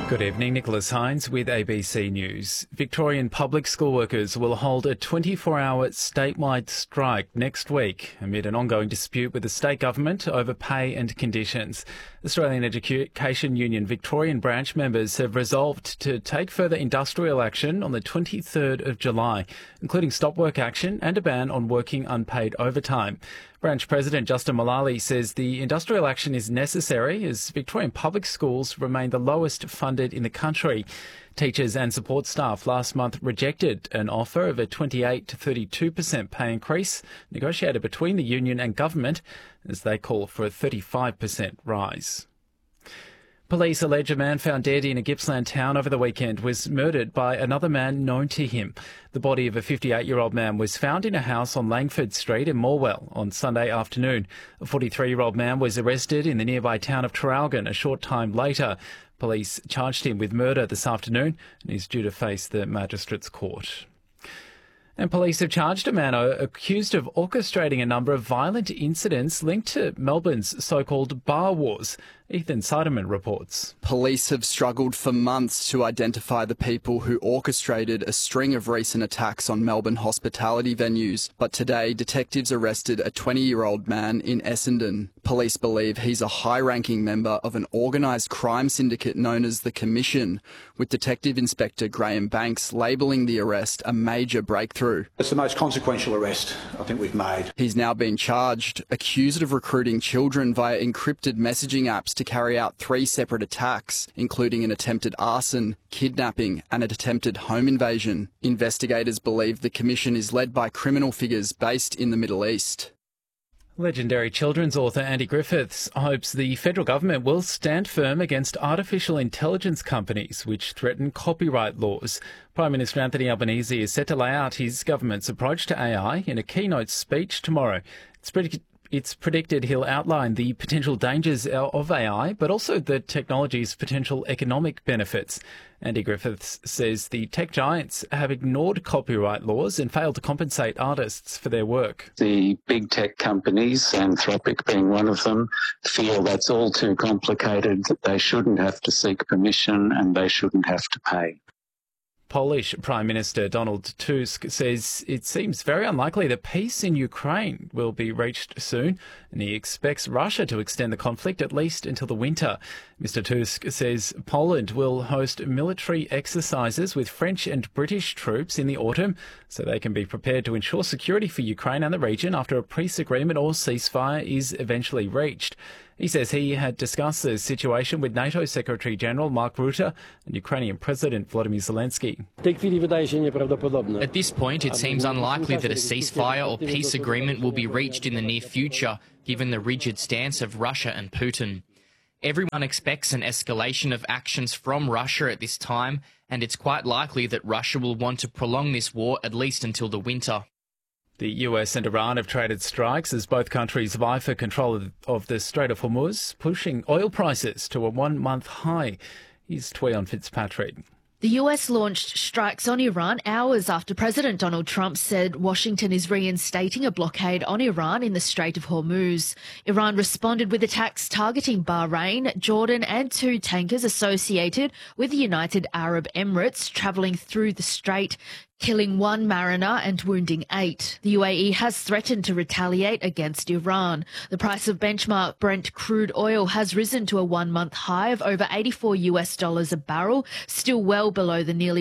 Good evening, Nicholas Hines with ABC News. Victorian public school workers will hold a 24-hour statewide strike next week amid an ongoing dispute with the state government over pay and conditions. Australian Education Union Victorian branch members have resolved to take further industrial action on the 23rd of July, including stop work action and a ban on working unpaid overtime. Branch President Justin Mullally says the industrial action is necessary as Victorian public schools remain the lowest funded in the country. Teachers and support staff last month rejected an offer of a 28 to 32% pay increase negotiated between the union and government as they call for a 35% rise. Police allege a man found dead in a Gippsland town over the weekend was murdered by another man known to him. The body of a 58-year-old man was found in a house on Langford Street in Morwell on Sunday afternoon. A 43-year-old man was arrested in the nearby town of Traralgon a short time later. Police charged him with murder this afternoon and is due to face the Magistrates' Court. And police have charged a man accused of orchestrating a number of violent incidents linked to Melbourne's so-called bar wars. Ethan Seiderman reports. Police have struggled for months to identify the people who orchestrated a string of recent attacks on Melbourne hospitality venues. But today, detectives arrested a 20-year-old man in Essendon. Police believe he's a high-ranking member of an organised crime syndicate known as the Commission, with Detective Inspector Graham Banks labelling the arrest a major breakthrough. It's the most consequential arrest I think we've made. He's now been charged, accused of recruiting children via encrypted messaging apps to carry out 3 separate attacks, including an attempted arson, kidnapping and an attempted home invasion. Investigators believe the Commission is led by criminal figures based in the Middle East. Legendary children's author Andy Griffiths hopes the federal government will stand firm against artificial intelligence companies which threaten copyright laws. Prime Minister Anthony Albanese is set to lay out his government's approach to AI in a keynote speech tomorrow. It's predicted he'll outline the potential dangers of AI, but also the technology's potential economic benefits. Andy Griffiths says the tech giants have ignored copyright laws and failed to compensate artists for their work. The big tech companies, Anthropic being one of them, feel that's all too complicated, that they shouldn't have to seek permission and they shouldn't have to pay. Polish Prime Minister Donald Tusk says it seems very unlikely that peace in Ukraine will be reached soon, and he expects Russia to extend the conflict at least until the winter. Mr. Tusk says Poland will host military exercises with French and British troops in the autumn so they can be prepared to ensure security for Ukraine and the region after a peace agreement or ceasefire is eventually reached. He says he had discussed the situation with NATO Secretary-General Mark Rutte and Ukrainian President Volodymyr Zelensky. At this point, it seems unlikely that a ceasefire or peace agreement will be reached in the near future, given the rigid stance of Russia and Putin. Everyone expects an escalation of actions from Russia at this time, and it's quite likely that Russia will want to prolong this war at least until the winter. The US and Iran have traded strikes as both countries vie for control of the Strait of Hormuz, pushing oil prices to a one-month high. Here's Tweon Fitzpatrick. The US launched strikes on Iran hours after President Donald Trump said Washington is reinstating a blockade on Iran in the Strait of Hormuz. Iran responded with attacks targeting Bahrain, Jordan and 2 tankers associated with the United Arab Emirates travelling through the strait, killing 1 mariner and wounding 8. The UAE has threatened to retaliate against Iran. The price of benchmark Brent crude oil has risen to a one-month high of over $84 a barrel, still well below the nearly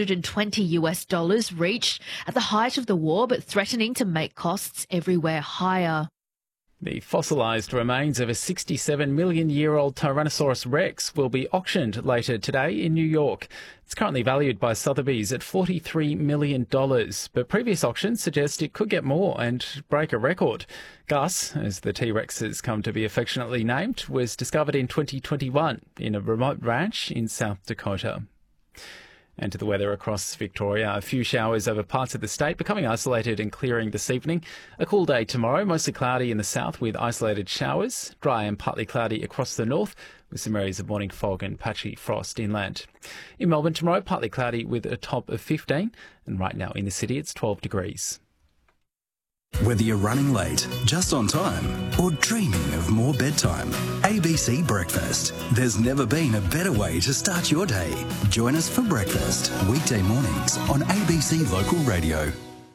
$120 reached at the height of the war, but threatening to make costs everywhere higher. The fossilised remains of a 67-million-year-old Tyrannosaurus rex will be auctioned later today in New York. It's currently valued by Sotheby's at $43 million, but previous auctions suggest it could get more and break a record. Gus, as the T-Rex has come to be affectionately named, was discovered in 2021 in a remote ranch in South Dakota. And to the weather across Victoria, a few showers over parts of the state, becoming isolated and clearing this evening. A cool day tomorrow, mostly cloudy in the south with isolated showers, dry and partly cloudy across the north with some areas of morning fog and patchy frost inland. In Melbourne tomorrow, partly cloudy with a top of 15, and right now in the city it's 12 degrees. Whether you're running late, just on time, or dreaming of more bedtime, ABC Breakfast. There's never been a better way to start your day. Join us for breakfast, weekday mornings on ABC Local Radio.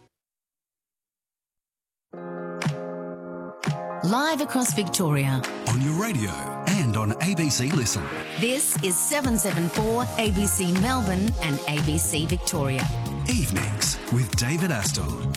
Live across Victoria. On your radio and on ABC Listen. This is 774 ABC Melbourne and ABC Victoria. Evenings with David Astle.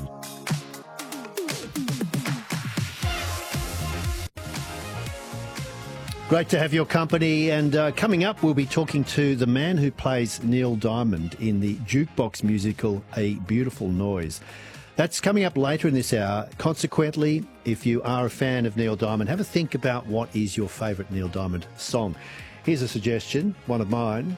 Great to have your company, and coming up we'll be talking to the man who plays Neil Diamond in the jukebox musical A Beautiful Noise. That's coming up later in this hour. Consequently, if you are a fan of Neil Diamond, have a think about what is your favourite Neil Diamond song. Here's a suggestion, one of mine.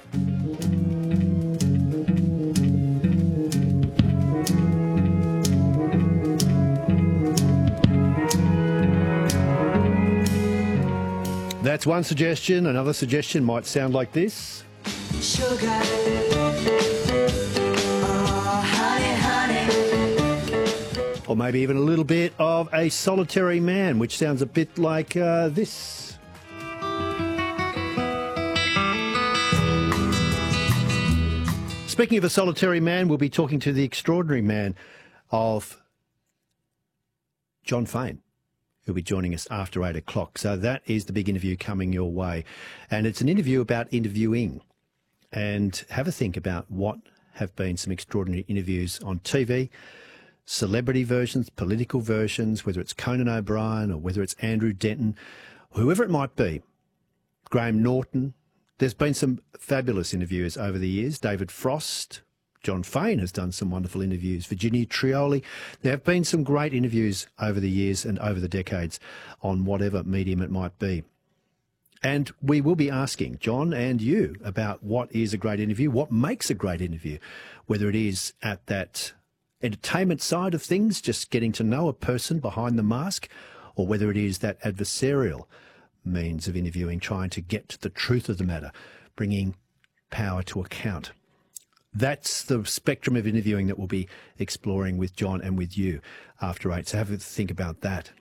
That's one suggestion. Another suggestion might sound like this. Sugar. Oh, honey, honey. Or maybe even a little bit of A Solitary Man, which sounds a bit like this. Speaking of A Solitary Man, we'll be talking to the extraordinary man of Jon Faine, who'll be joining us after 8 o'clock. So that is the big interview coming your way. And it's an interview about interviewing. And have a think about what have been some extraordinary interviews on TV, celebrity versions, political versions, whether it's Conan O'Brien or whether it's Andrew Denton, whoever it might be, Graham Norton. There's been some fabulous interviews over the years. David Frost, Jon Faine has done some wonderful interviews. Virginia Trioli. There have been some great interviews over the years and over the decades on whatever medium it might be. And we will be asking John and you about what is a great interview, what makes a great interview, whether it is at that entertainment side of things, just getting to know a person behind the mask, or whether it is that adversarial means of interviewing, trying to get to the truth of the matter, bringing power to account. That's the spectrum of interviewing that we'll be exploring with John and with you after 8. So have a think about that.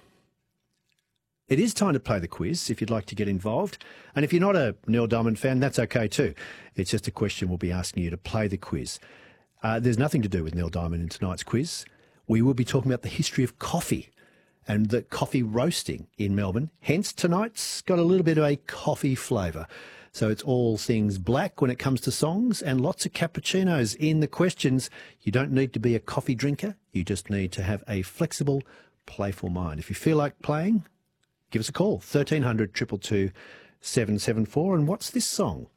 It is time to play the quiz if you'd like to get involved. And if you're not a Neil Diamond fan, that's okay too. It's just a question we'll be asking you to play the quiz. There's nothing to do with Neil Diamond in tonight's quiz. We will be talking about the history of coffee and the coffee roasting in Melbourne. Hence, tonight's got a little bit of a coffee flavour. So it's all things black when it comes to songs and lots of cappuccinos in the questions. You don't need to be a coffee drinker. You just need to have a flexible, playful mind. If you feel like playing, give us a call, 1300 222 774. And what's this song?